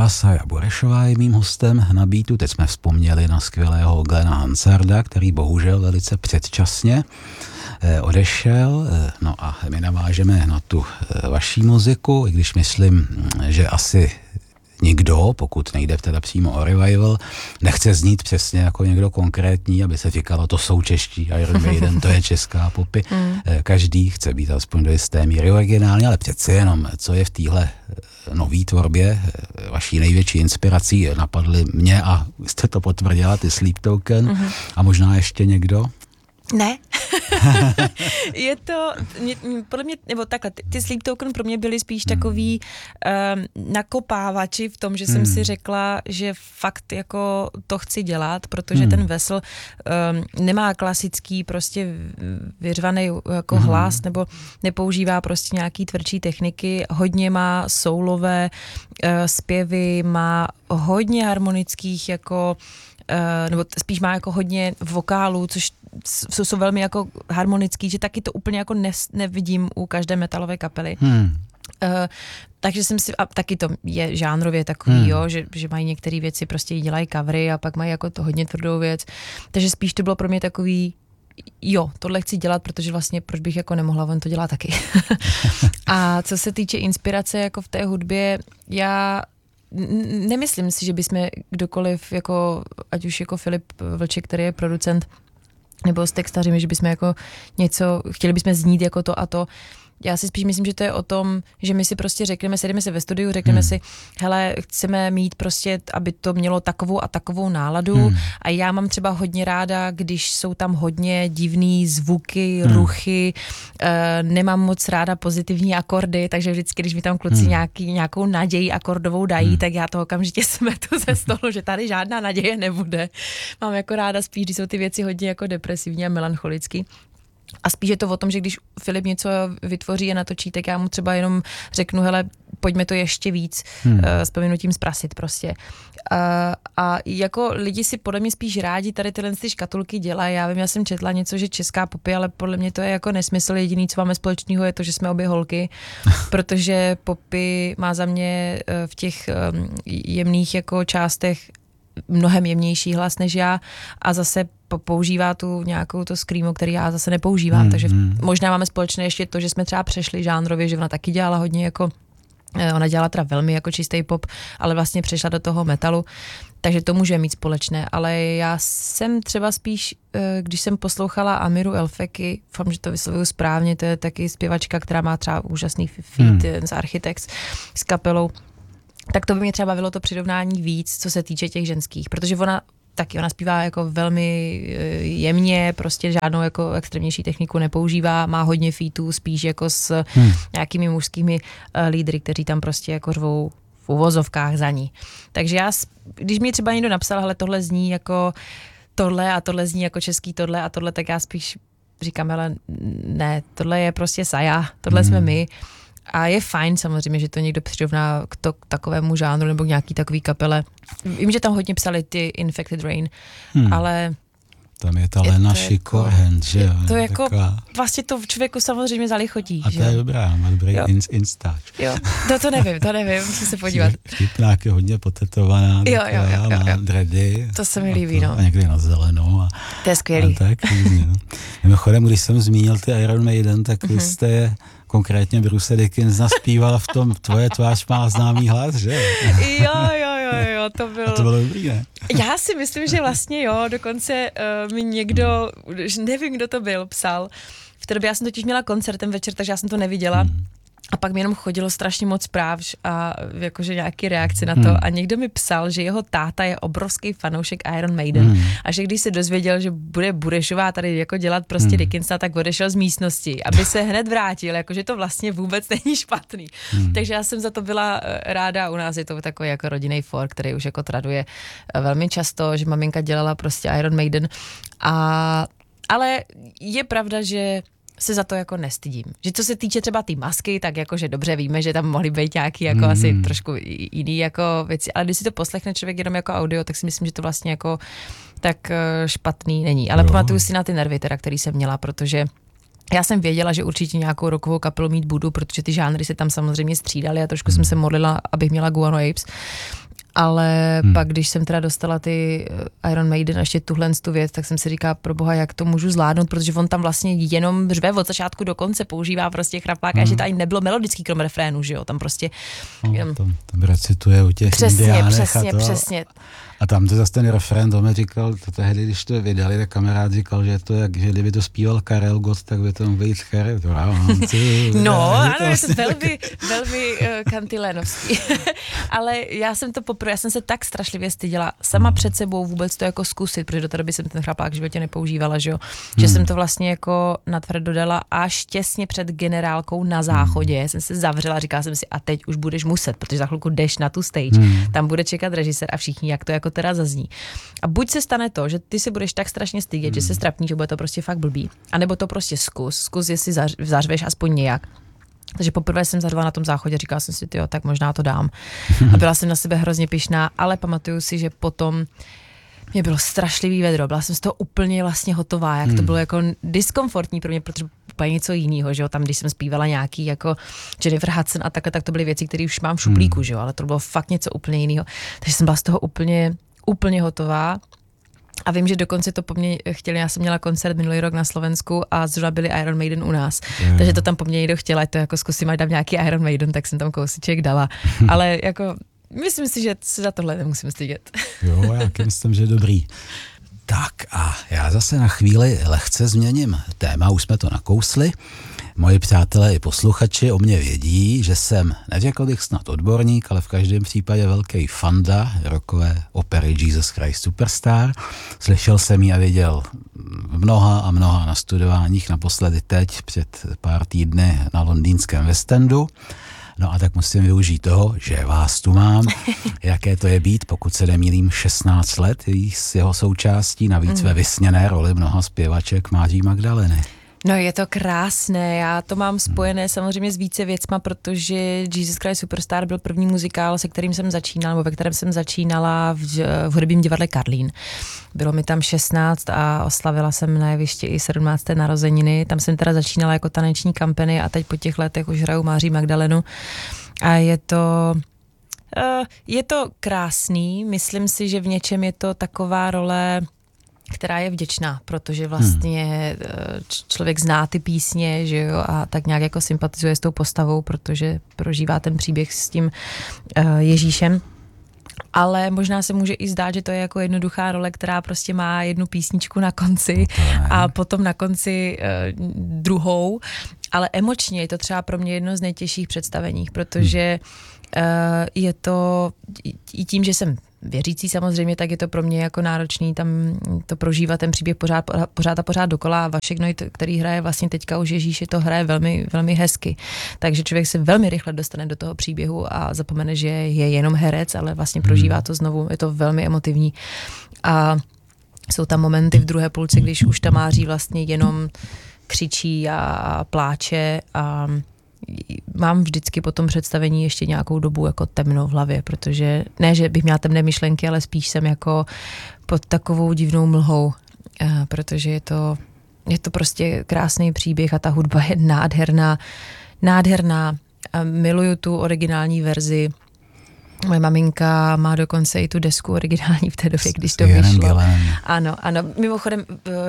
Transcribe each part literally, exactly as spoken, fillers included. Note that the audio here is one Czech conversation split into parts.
Dobrá, Saja Burešová je mým hostem na beatu. Teď jsme vzpomněli na skvělého Glena Hansarda, který bohužel velice předčasně eh, odešel. Eh, no a my navážeme na tu eh, vaší muziku, i když myslím, že asi nikdo, pokud nejde teda přímo o revival, nechce znít přesně jako někdo konkrétní, aby se říkalo, to jsou čeští Iron Maiden, to je česká popy. Mm. Každý chce být aspoň do jisté míry originální, ale přece jenom, co je v téhle nový tvorbě, vaší největší inspirací, napadly mě a jste to potvrdila, ty Sleep Token mm-hmm. a možná ještě někdo? Ne. Je to, mě, podle mě, nebo takhle, ty, ty Sleep Token pro mě byly spíš hmm. takový um, nakopávači v tom, že jsem hmm. si řekla, že fakt jako to chci dělat, protože hmm. ten Vessel um, nemá klasický prostě vyřvaný jako hmm. hlas, nebo nepoužívá prostě nějaký tvrdší techniky, hodně má soulové uh, zpěvy, má hodně harmonických jako Uh, nebo spíš má jako hodně vokálů, což jsou, jsou velmi jako harmonický, že taky to úplně jako ne, nevidím u každé metalové kapely. Hmm. Uh, takže jsem si, a taky to je žánrově takový, hmm. jo, že, že mají některé věci, prostě dělají covery a pak mají jako to hodně tvrdou věc. Takže spíš to bylo pro mě takový, jo, tohle chci dělat, protože vlastně proč bych jako nemohla, on to dělá taky. A co se týče inspirace jako v té hudbě, já nemyslím si, že bychom kdokoliv, jako, ať už jako Filip Vlček, který je producent, nebo s textaři, že bychom jako něco, chtěli bychom znít jako to a to. Já si spíš myslím, že to je o tom, že my si prostě řekneme, sedíme se ve studiu, řekneme hmm. si, hele, chceme mít prostě, aby to mělo takovou a takovou náladu hmm. a já mám třeba hodně ráda, když jsou tam hodně divný zvuky, hmm. ruchy, e, nemám moc ráda pozitivní akordy, takže vždycky, když mi tam kluci hmm. nějaký, nějakou naději akordovou dají, hmm. tak já to okamžitě smetu ze stolu, že tady žádná naděje nebude. Mám jako ráda spíš, když jsou ty věci hodně jako depresivní a melancholický. A spíš je to o tom, že když Filip něco vytvoří a natočí, tak já mu třeba jenom řeknu, hele, pojďme to ještě víc, hmm. uh, s pominutím zprasit prostě. Uh, a jako lidi si podle mě spíš rádi tady tyhle ty škatulky dělají. Já vím, já jsem četla něco, že česká popy, ale podle mě to je jako nesmysl. Jediný, co máme společného, je to, že jsme obě holky, protože popy má za mě uh, v těch um, jemných jako částech mnohem jemnější hlas než já a zase používá tu nějakou to screamo, který já zase nepoužívám, hmm, takže hmm. možná máme společné ještě to, že jsme třeba přešli žánrově, že ona taky dělala hodně jako, ona dělala teda velmi jako čistý pop, ale vlastně přešla do toho metalu, takže to může mít společné, ale já jsem třeba spíš, když jsem poslouchala Amiru Elfeky, doufám, že to vyslovuju správně, to je taky zpěvačka, která má třeba úžasný feat hmm. z Architects s kapelou, tak to by mě třeba bavilo to přirovnání víc, co se týče těch ženských, protože ona taky, ona zpívá jako velmi jemně, prostě žádnou jako extrémnější techniku nepoužívá, má hodně featů, spíš jako s hmm. nějakými mužskými uh, lídry, kteří tam prostě jako řvou v uvozovkách za ní. Takže já, když mi třeba někdo napsal, hele, tohle zní jako tohle a tohle zní jako český tohle a tohle, tak já spíš říkám, hele, ne, tohle je prostě Saja, tohle hmm. jsme my. A je fajn samozřejmě, že to někdo přirovná k, to, k takovému žánru nebo k nějaký takový kapele. Vím, že tam hodně psali ty Infected Rain, hmm. ale... Tam je ta Lena Schickorhand, že jo? To jako, taková... vlastně to v člověku samozřejmě zalichotí. A to je dobrá, má dobrý instač. Jo, to, to nevím, to nevím, musím se podívat. Vtipnák je hodně potetovaná, jo, jo, jo, jo, má jo. dready. To se mi líbí, no. A někdy na zelenou. A, to je skvělý. A tak, no. Mimochodem, když jsem zmínil ty Iron Maiden, tak vy jste je konkrétně Bruce Dickinson naspíval v tom Tvoje tvář má známý hlas, že? Jo, jo, jo, jo, to bylo... A to bylo dobrý, ne? Já si myslím, že vlastně jo, dokonce uh, mi někdo, nevím, kdo to byl, psal. V té době já jsem totiž měla koncert ten večer, takže já jsem to neviděla. Hmm. A pak mi jenom chodilo strašně moc zpráv a jakože nějaký reakce na to. Hmm. A někdo mi psal, že jeho táta je obrovský fanoušek Iron Maiden. Hmm. A že když se dozvěděl, že bude Burešová tady jako dělat prostě hmm. Dickinsona, tak odešel z místnosti, aby se hned vrátil, jakože to vlastně vůbec není špatný. Hmm. Takže já jsem za to byla ráda. U nás je to takový jako rodinný for, který už jako traduje velmi často, že maminka dělala prostě Iron Maiden. A, ale je pravda, že se za to jako nestydím. Že co se týče třeba ty masky, tak jakože dobře víme, že tam mohly být nějaký jako mm. asi trošku jiný jako věci, ale když si to poslechne člověk jenom jako audio, tak si myslím, že to vlastně jako tak špatný není. Ale jo. Pamatuju si na ty nervy teda, který jsem měla, protože já jsem věděla, že určitě nějakou rockovou kapelu mít budu, protože ty žánry se tam samozřejmě střídaly a trošku mm. jsem se modlila, abych měla Guano Apes. ale hmm. pak, když jsem teda dostala ty Iron Maiden a ještě tuhle tu věc, tak jsem si říkala, pro boha, jak to můžu zvládnout, protože on tam vlastně jenom řve od začátku do konce, používá prostě chrapák, hmm. a že to ani nebylo melodický krom refrénu, že jo, tam prostě... No, jen... tam, tam recituje u těch přesně, indiánech přesně, a to. Přesně. A tam to zase ten refrén, to mi říkal, to tehdy, když to vydali, tak kamarád říkal, že to jak, že kdyby to zpíval Karel Gott, tak by to mohl být Karel. No, ano, je to velmi, velmi uh, kantilénovský. Ale já jsem to poprvé, já jsem se tak strašlivě styděla sama hmm. před sebou vůbec to jako zkusit, protože do té doby jsem ten chrapák v životě nepoužívala, že jo. Že hmm. jsem to vlastně jako natvrdo dala až těsně před generálkou na záchodě. Hmm. Jsem se zavřela, říkala jsem si, a teď už budeš muset, protože za chvilku jdeš na tu stage, hmm. tam bude čekat režisér a všichni, jak to jako teda zazní. A buď se stane to, že ty se budeš tak strašně stydět, hmm. že se strapní, že bude to prostě fakt blbý, anebo to prostě zkus, zkus, jestli zař, zařveš aspoň nějak. Takže poprvé jsem zařvala na tom záchodě, říkala jsem si, tyjo, tak možná to dám. A byla jsem na sebe hrozně pyšná, ale pamatuju si, že potom mě bylo strašlivý vedro, byla jsem z toho úplně vlastně hotová, jak hmm. to bylo jako diskomfortní pro mě, protože úplně něco jiného, že jo, tam když jsem zpívala nějaký jako Jennifer Hudson a takhle, tak to byly věci, které už mám v šuplíku, hmm. že jo, ale to bylo fakt něco úplně jiného. Takže jsem byla z toho úplně, úplně hotová. A vím, že dokonce to po mně chtěli, já jsem měla koncert minulý rok na Slovensku a zrovna byli Iron Maiden u nás, yeah. takže to tam po mně někdo chtěl, ať to jako zkusím, ať dám nějaký Iron Maiden, tak jsem tam kousíček dala, ale jako myslím si, že se za tohle nemusím stydět. Jo, já myslím, že dobrý. Tak a já zase na chvíli lehce změním téma, už jsme to nakousli. Moji přátelé i posluchači o mě vědí, že jsem, neřekl bych snad odborník, ale v každém případě velký fanda rockové opery Jesus Christ Superstar. Slyšel jsem ji a viděl v mnoha a mnoha nastudováních, naposledy teď před pár týdny na londýnském West Endu. No a tak musím využít toho, že vás tu mám, jaké to je být, pokud se nemýlím, šestnáct let s jeho součástí, navíc mm. ve vysněné roli mnoha zpěvaček Máří Magdaleny. No je to krásné, já to mám spojené hmm. samozřejmě s více věcma, protože Jesus Christ Superstar byl první muzikál, se kterým jsem začínala, nebo ve kterém jsem začínala v, v hudebním divadle Karlín. Bylo mi tam šestnáct a oslavila jsem na jevišti i sedmnácté narozeniny. Tam jsem teda začínala jako taneční kampany a teď po těch letech už hraju Máří Magdalenu. A je to... Uh, je to krásný, myslím si, že v něčem je to taková role, která je vděčná, protože vlastně hmm. člověk zná ty písně, že jo, a tak nějak jako sympatizuje s tou postavou, protože prožívá ten příběh s tím uh, Ježíšem. Ale možná se může i zdát, že to je jako jednoduchá role, která prostě má jednu písničku na konci a potom na konci uh, druhou, ale emočně je to třeba pro mě jedno z nejtěžších představení, protože uh, je to i tím, že jsem věřící samozřejmě, tak je to pro mě jako náročný tam to prožívat ten příběh pořád, pořád a pořád dokola a Vašek Nojt, který hraje vlastně teďka už Ježíši, to hraje velmi, velmi hezky. Takže člověk se velmi rychle dostane do toho příběhu a zapomene, že je jenom herec, ale vlastně prožívá to znovu, je to velmi emotivní. A jsou tam momenty v druhé půlce, když už ta Máří vlastně jenom křičí a pláče a mám vždycky po tom představení ještě nějakou dobu jako temno v hlavě, protože ne, že bych měla temné myšlenky, ale spíš jsem jako pod takovou divnou mlhou, protože je to, je to prostě krásný příběh a ta hudba je nádherná, nádherná. A miluju tu originální verzi. Moje maminka má dokonce i tu desku originální v té době, když to vyšlo. Ano, ano. Mimochodem,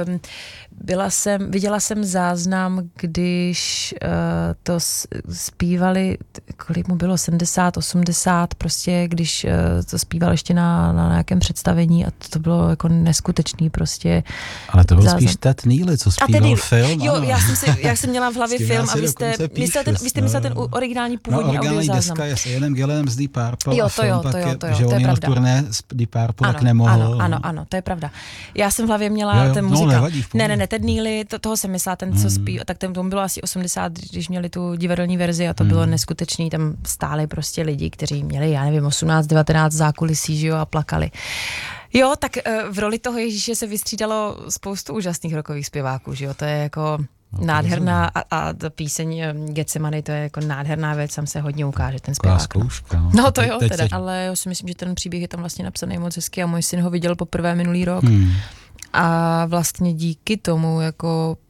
byla jsem, viděla jsem záznam, když uh, to zpívali, kolik mu bylo, sedmdesát, osmdesát, prostě, když uh, to zpíval ještě na, na nějakém představení a to, to bylo jako neskutečný prostě. Ale to byl záznam. Spíš Ted Neely, co zpíval film. Jo, já jsem, si, já jsem měla v hlavě film a vy jste, myslel ten, vy jste myslel ten originální původní no, audiozáznam. Deska je s Ianem Gillem z Deep Purple. Jo, to jo, to jo, to jo, že to on je jel v pravda. turné z Deep Purple, ano, tak nemohl. Ano, ano, ano, to je pravda. Já jsem v hlavě měla jo, jo, ten no, muzikál. Nevadí, ne, ne, ne, Ted Neely, to, toho jsem myslela, ten, co hmm. zpíval, tak ten, tomu bylo asi osmdesát, když měli tu divadelní verzi a to hmm. bylo neskutečný, tam stáli prostě lidi, kteří měli, já nevím, osmnáct, devatenáct zákulisí, že jo, a plakali. Jo, tak v roli toho Ježíše se vystřídalo spoustu úžasných rockových zpěváků, že jo, to je jako no, nádherná a, a ta píseň Getsemany, to je jako nádherná věc, tam se hodně ukáže ten zpěvák. Zkouška, no. no to jo, teď teda, teď. ale já si myslím, že ten příběh je tam vlastně napsaný moc hezky a můj syn ho viděl poprvé minulý rok hmm. a vlastně díky tomu jako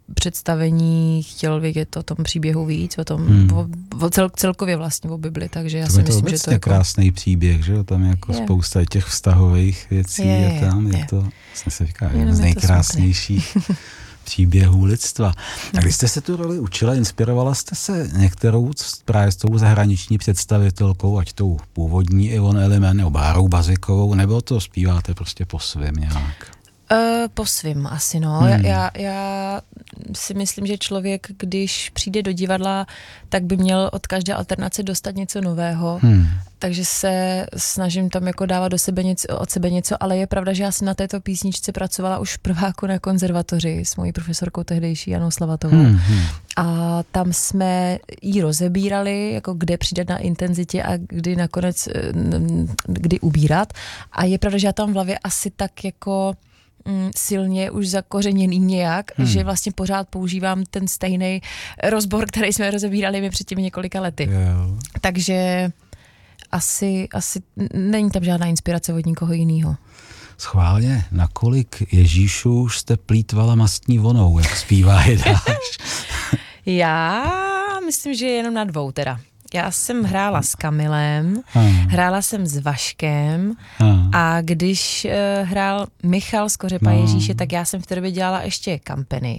představení chtěl vědět o tom příběhu víc, o tom hmm. o, o cel, celkově vlastně o Bibli, takže já to si je myslím, to že to je jako... krásný příběh, že jo, tam je jako je. spousta těch vztahových věcí je, je, je tam, je, je to, vlastně se říká, jeden z nejkrásnějších příběhů lidstva. A když jste se tu roli učila, inspirovala jste se některou právě s tou zahraniční představitelkou, ať tou původní Yvonne Elliman nebo Bárou Bazikovou, nebo to zpíváte prostě po svém nějak? Uh, po svým asi, no. Hmm. Já, já si myslím, že člověk, když přijde do divadla, tak by měl od každé alternace dostat něco nového. Hmm. Takže se snažím tam jako dávat do sebe něco, od sebe něco, ale je pravda, že já jsem na této písničce pracovala už v prváku na konzervatoři s mojí profesorkou tehdejší Janou Slavatovou. Hmm. A tam jsme jí rozebírali, jako kde přidat na intenzitě a kdy nakonec, kdy ubírat. A je pravda, že já tam v hlavě asi tak jako silně už zakořeněný nějak, hmm. že vlastně pořád používám ten stejný rozbor, který jsme rozebírali my před těmi několika lety. Yeah. Takže asi, asi není tam žádná inspirace od nikoho jiného. Schválně, nakolik Ježíšů už jste plýtvala mastní vonou, jak zpívá Jidáš? Já myslím, že jenom na dvou teda. Já jsem hrála s Kamilem, hmm. hrála jsem s Vaškem hmm. a když uh, hrál Michal z Kořepa hmm. Ježíše, tak já jsem v té době dělala ještě kampeny.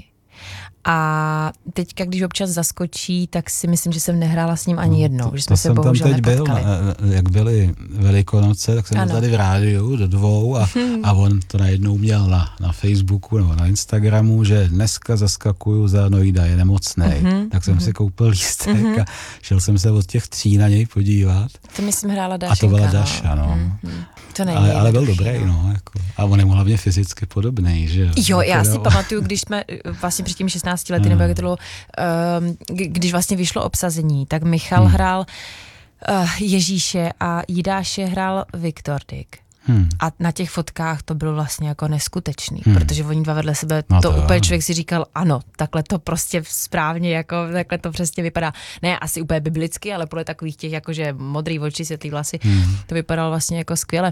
A teďka, když občas zaskočí, tak si myslím, že jsem nehrála s ním ani jednou, to, že jsme to se bohužel nepotkali. Byl, jak byly Velikonoce, tak jsem byl tady v rádiu do dvou a, a on to najednou měl na, na Facebooku nebo na Instagramu, že dneska zaskakuju za Noida, je nemocnej. Uh-huh, tak jsem uh-huh. si koupil lístek uh-huh. a šel jsem se od těch tří na něj podívat. To myslím hrála Dašenka. A to byla Daša, no. Uh-huh. To není ale, ale byl dobrý, no. Jako. A on je mu hlavně fyzicky podobný, že? Jo, já si pamatuju, když jsme vlastně před těmi šestnácti lety, nebo jak to bylo, když vlastně vyšlo obsazení, tak Michal hmm. hrál Ježíše a Jidáše hrál Viktor Dyk. Hmm. A na těch fotkách to bylo vlastně jako neskutečný, hmm. protože oni dva vedle sebe, no to, to úplně člověk si říkal, ano, takhle to prostě správně, jako takhle to přesně vypadá. Ne, asi úplně biblicky, ale podle takových těch, jakože modrý oči, světlý vlasy, hmm. to vypadalo vlastně jako skvěle.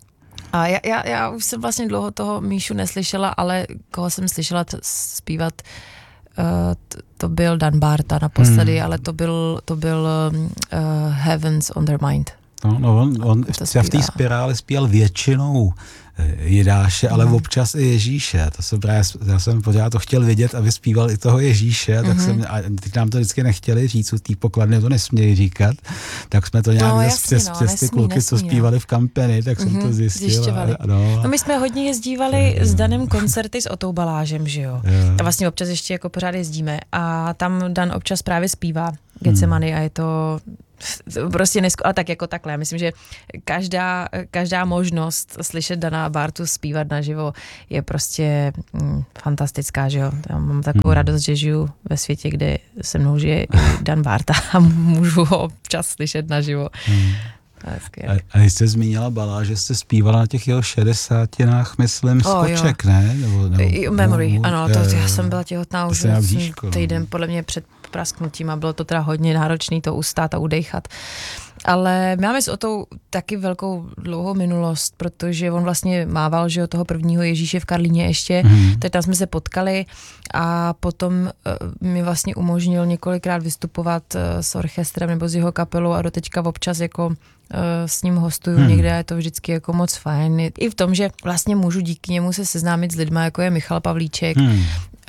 A já, já, já už jsem vlastně dlouho toho Míšu neslyšela, ale koho jsem slyšela t- zpívat, uh, t- to byl Dan Barta naposledy, hmm. ale to byl, to byl uh, Heavens on Their Mind. No, no on, on třeba v té spirále zpíval většinou Jidáše, ale mm. občas i Ježíše. To jsem právě, já jsem pořád to chtěl vidět, aby zpíval i toho Ježíše, tak mm-hmm. jsem, a teď nám to vždycky nechtěli říct, u té pokladny to nesmějí říkat, tak jsme to nějak no, jasný, přes, no, přes nesmí, ty kluky, nesmí, co zpívali no. v kampeny, tak jsem mm-hmm. to zjistil. A, no. no my jsme hodně jezdívali s Danem koncerty s Otou Balážem, že jo. Yeah. A vlastně občas ještě jako pořád jezdíme a tam Dan občas právě zpívá Getsemany mm. a je to prostě nesko, ale tak jako takhle. Já myslím, že každá, každá možnost slyšet Dana Bartu zpívat naživo je prostě mm, fantastická, že jo. Já mám takovou mm. radost, že žiju ve světě, kde se mnou žije i Dan Barta a můžu ho občas slyšet naživo. Mm. A, a jste zmínila Baláže, jste zpívala na těch jeho šedesátinách, myslím, oh, skoček, jo. ne? Nebo, nebo, Memory, no, ano, to, já jsem byla těhotná už bříško, týden no. podle mě před prasknutím a bylo to teda hodně náročný to ustát a udejchat. Ale máme s Otou taky velkou dlouhou minulost, protože on vlastně mával, že jo, toho prvního Ježíše v Karlíně ještě, mm. tak tam jsme se potkali a potom uh, mi vlastně umožnil několikrát vystupovat uh, s orchestrem nebo s jeho kapelou a doteďka občas jako uh, s ním hostuju mm. někde a je to vždycky jako moc fajn. I v tom, že vlastně můžu díky němu se seznámit s lidma, jako je Michal Pavlíček, mm. uh,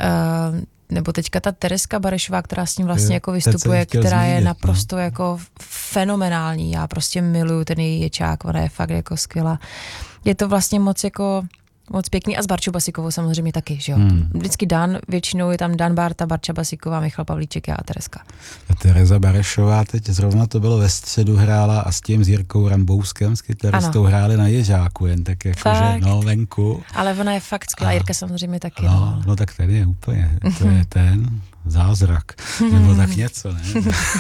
nebo teďka ta Tereska Barešová, která s ním vlastně je, jako vystupuje, která zmínit, je naprosto no. jako fenomenální. Já prostě miluju ten její ječák, ona je fakt jako skvělá. Je to vlastně moc jako moc pěkný a s Barčou Basikovou samozřejmě taky, že jo. Hmm. Vždycky Dan, většinou je tam Dan Barta, Barča Basiková, Michal Pavlíček a Tereska. A Tereza Barešová teď zrovna to bylo ve středu hrála a s tím s Jirkou Rambouskem, s kytaristou hráli na Ježáku, jen tak jako, že no venku. Ale ona je fakt skvělá, Jirka samozřejmě taky. No, no. no tak tady je úplně, to je ten zázrak, nebo tak něco, ne?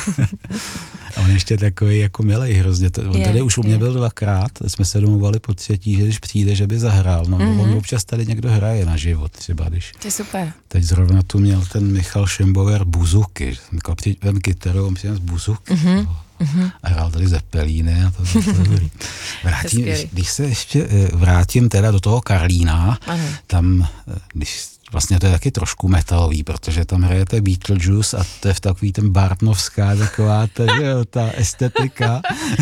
A on ještě takový jako milej hrozně. On je, tady už u mě je. byl dvakrát, jsme se domluvali po třetí, že když přijde, že by zahrál. No, mm-hmm. On občas tady někdo hraje na život třeba, když... To je super. Teď zrovna tu měl ten Michal Šembauer buzuky, jako ten kytaru, on přijde z buzuky. Mm-hmm. Mm-hmm. A hrál tady Zeppelíny a to, to, to dobrý. Vrátím, když, když se ještě vrátím teda do toho Karlína, ano. Tam, když vlastně to je taky trošku metalový, protože tam hrajete Beetlejuice a to je v takový ten bartnovská taková ta, jo, ta estetika.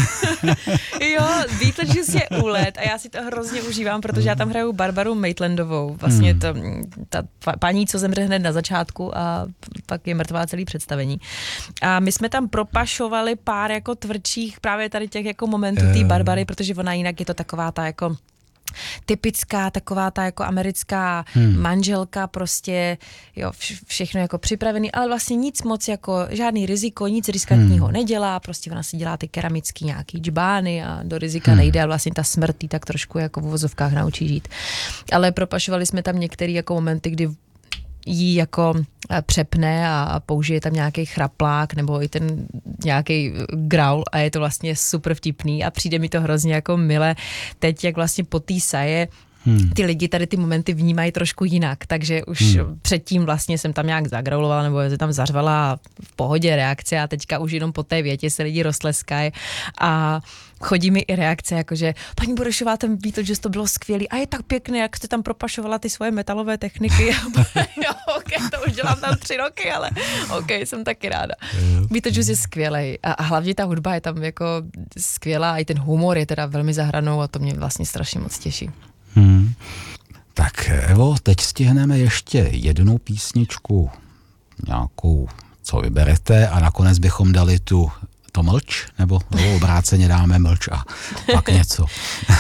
Jo, Beetlejuice je úlet a já si to hrozně užívám, protože já tam hraju Barbaru Maitlandovou, vlastně to, ta paní, co zemře hned na začátku a pak je mrtvá celý představení. A my jsme tam propašovali pár jako tvrdších právě tady těch jako momentů té Barbary, protože ona jinak je to taková ta jako typická, taková ta jako americká hmm. manželka, prostě jo, všechno jako připravený, ale vlastně nic moc jako, žádný riziko, nic riskantního hmm. nedělá, prostě ona si dělá ty keramický nějaký džbány a do rizika hmm. nejde a vlastně ta smrt jí tak trošku jako v uvozovkách naučí žít. Ale propašovali jsme tam některé jako momenty, kdy jí jako přepne a použije tam nějaký chraplák nebo i ten nějaký growl a je to vlastně super vtipný a přijde mi to hrozně jako mile teď, jak vlastně po té saje Hmm. ty lidi tady ty momenty vnímají trošku jinak, takže už hmm. předtím vlastně jsem tam nějak zagraulovala nebo se tam zařvala v pohodě reakce a teďka už jenom po té větě se lidi roztleskají a chodí mi i reakce, jakože paní Burešová, ten Beetlejuice, to bylo skvělý a je tak pěkný, jak jste tam propašovala ty svoje metalové techniky. Jo, ok, to už dělám tam tři roky, ale ok, jsem taky ráda. Beetlejuice je skvělej a, a hlavně ta hudba je tam jako skvělá a i ten humor je teda velmi zahranou a to mě vlastně strašně moc těší. Hmm. Tak Evo, teď stihneme ještě jednu písničku, nějakou, co vyberete a nakonec bychom dali tu to mlč, nebo, nebo obráceně dáme mlč a pak něco. uh,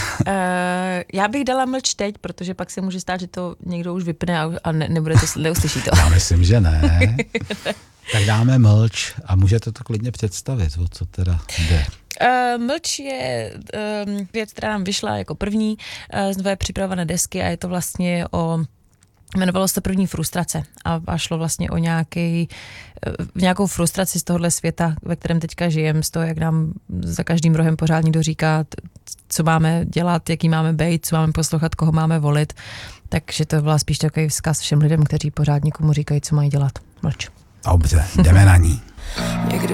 já bych dala mlč teď, protože pak se může stát, že to někdo už vypne a, a ne, nebude to, neuslyší to. Já myslím, že ne. Tak dáme mlč a můžete to klidně představit, o co teda jde. Uh, Mlč je um, věc, která nám vyšla jako první uh, z nové připravované desky a je to vlastně o, jmenovalo se to První frustrace a, a šlo vlastně o nějaký, uh, nějakou frustraci z tohohle světa, ve kterém teďka žijeme, z toho, jak nám za každým rohem pořád někdo říká, co máme dělat, jaký máme bejt, co máme poslouchat, koho máme volit, takže to byla spíš takový vzkaz všem lidem, kteří pořád někomu říkají, co mají dělat. Mlč. Dobře, jdeme na ní. Někdo